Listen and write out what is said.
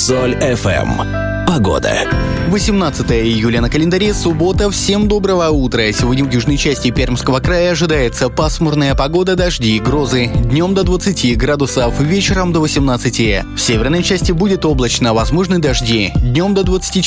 Соль FM. Погода. 18 июля на календаре, суббота. Всем доброго утра. Сегодня в южной части Пермского края ожидается пасмурная погода, дожди и грозы. Днем до 20 градусов, вечером до 18. В северной части будет облачно, возможны дожди. Днем до 24